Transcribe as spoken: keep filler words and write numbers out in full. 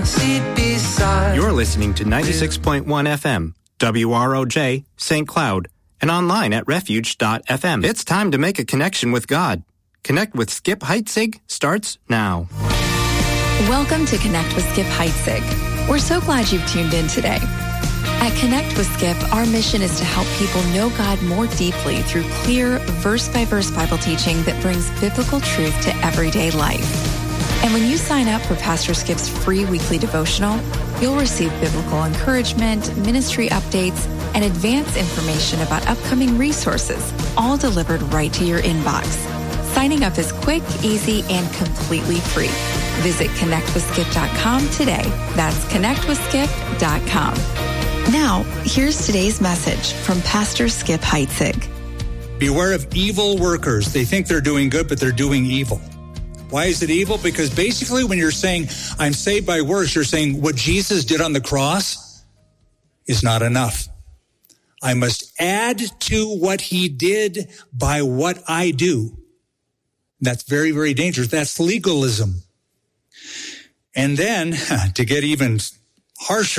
seat beside. You're listening to ninety-six point one F M, W R O J, Saint Cloud, and online at refuge dot f m. It's time to make a connection with God. Connect with Skip Heitzig starts now. Welcome to Connect with Skip Heitzig. We're so glad you've tuned in today. At Connect with Skip, our mission is to help people know God more deeply through clear, verse-by-verse Bible teaching that brings biblical truth to everyday life. And when you sign up for Pastor Skip's free weekly devotional, you'll receive biblical encouragement, ministry updates, and advanced information about upcoming resources, all delivered right to your inbox. Signing up is quick, easy, and completely free. Visit connect with skip dot com today. That's connect with skip dot com. Now, here's today's message from Pastor Skip Heitzig. Beware of evil workers. They think they're doing good, but they're doing evil. Why is it evil? Because basically when you're saying, I'm saved by works, you're saying what Jesus did on the cross is not enough. I must add to what he did by what I do. That's very, very dangerous. That's legalism. And then, to get even harsher,